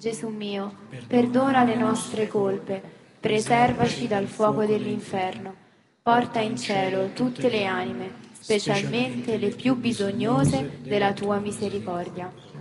Gesù mio, perdona le nostre colpe, preservaci dal fuoco dell'inferno, porta in cielo tutte le anime, specialmente le più bisognose della tua misericordia.